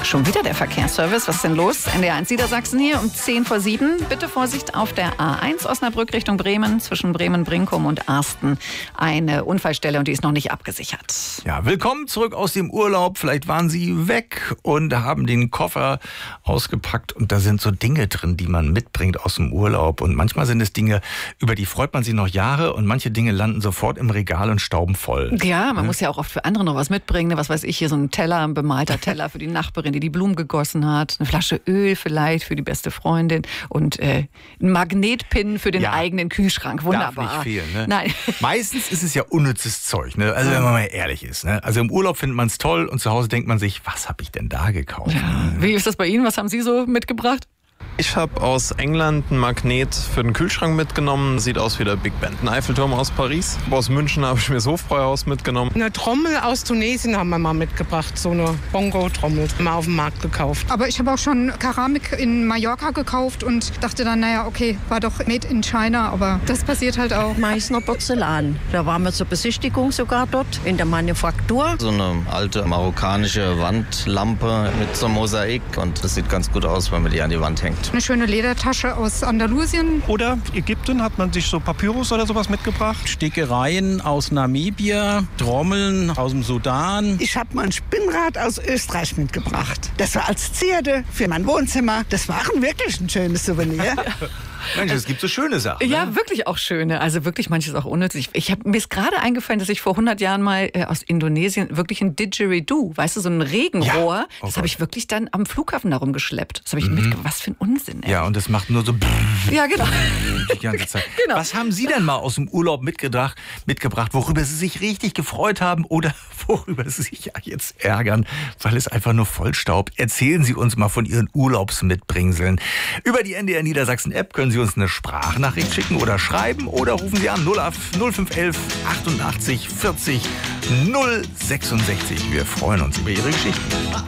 Schon wieder der Verkehrsservice. Was ist denn los? NDR1 Niedersachsen hier um 6:10. Bitte Vorsicht auf der A1 Osnabrück Richtung Bremen, zwischen Bremen-Brinkum und Arsten. Eine Unfallstelle und die ist noch nicht abgesichert. Ja, willkommen zurück aus dem Urlaub. Vielleicht waren Sie weg und haben den Koffer ausgepackt und da sind so Dinge drin, die man mitbringt aus dem Urlaub. Und manchmal sind es Dinge, über die freut man sich noch Jahre und manche Dinge landen sofort im Regal und stauben voll. Ja, man muss ja auch oft für andere noch was mitbringen. Was weiß ich, hier so ein Teller, ein bemalter Teller für die Nachbarin, die Blumen gegossen hat. Eine Flasche Öl vielleicht für die beste Freundin und ein Magnetpin für den eigenen Kühlschrank. Wunderbar. Darf nicht fehlen, ne? Nein. Meistens ist es ja unnützes Zeug, ne? Also wenn man mal ehrlich ist. Ne? Also im Urlaub findet man es toll und zu Hause denkt man sich, was habe ich denn da gekauft? Ja. Wie ist das bei Ihnen? Was haben Sie so mitgebracht? Ich habe aus England ein Magnet für den Kühlschrank mitgenommen. Sieht aus wie der Big Ben. Ein Eiffelturm aus Paris. Aus München habe ich mir das Hofbräuhaus mitgenommen. Eine Trommel aus Tunesien haben wir mal mitgebracht. So eine Bongo-Trommel. Mal auf dem Markt gekauft. Aber ich habe auch schon Keramik in Mallorca gekauft und dachte dann, naja, okay, war doch made in China. Aber das passiert halt auch. Meißner Porzellan. Da waren wir zur Besichtigung sogar dort in der Manufaktur. So eine alte marokkanische Wandlampe mit so einem Mosaik. Und das sieht ganz gut aus, wenn man die an die Wand hängt. Eine schöne Ledertasche aus Andalusien. Oder Ägypten hat man sich so Papyrus oder sowas mitgebracht. Stickereien aus Namibia, Trommeln aus dem Sudan. Ich habe mal ein Spinnrad aus Österreich mitgebracht. Das war als Zierde für mein Wohnzimmer. Das war wirklich ein schönes Souvenir. Mensch, es gibt so schöne Sachen. Ja, ne? wirklich auch schöne. Also wirklich manches auch unnützig. Mir ist gerade eingefallen, dass ich vor 100 Jahren mal aus Indonesien wirklich ein Didgeridoo, weißt du, so ein Regenrohr, Ja. das habe ich wirklich dann am Flughafen darum geschleppt. Das habe ich mitgebracht. Was für ein Unsinn, ey. Ja, und das macht nur so Ja, genau. die ganze Zeit. Genau. Was haben Sie denn mal aus dem Urlaub mitgebracht, worüber Sie sich richtig gefreut haben oder worüber Sie sich jetzt ärgern, weil es einfach nur vollstaubt? Erzählen Sie uns mal von Ihren Urlaubsmitbringseln. Über die NDR Niedersachsen App können Sie uns eine Sprachnachricht schicken oder schreiben oder rufen Sie an 0511 88 40 066. Wir freuen uns über Ihre Geschichten.